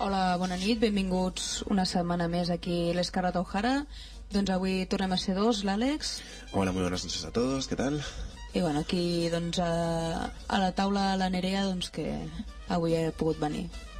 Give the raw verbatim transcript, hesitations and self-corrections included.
Hola, bona nit, benvinguts una setmana més aquí a l'Escarrat O'Hara. Doncs avui tornem a ser dos, l'Àlex. Hola, muy buenas noches a todos, ¿qué tal? I bueno, aquí doncs a, a la taula la Nerea, doncs que avui he pogut venir.